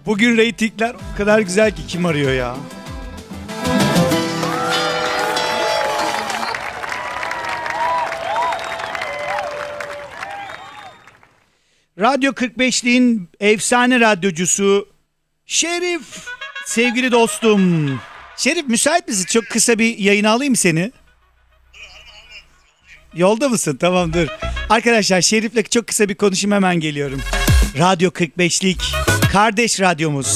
Bugün reytingler o kadar güzel ki kim arıyor ya? Radyo 45'liğin efsane radyocusu Şerif. Sevgili dostum. Şerif müsait misin? Çok kısa bir yayına alayım seni. Yolda mısın? Tamam dur. Arkadaşlar Şerif'le çok kısa bir konuşayım, hemen geliyorum. Radyo 45'lik kardeş radyomuz.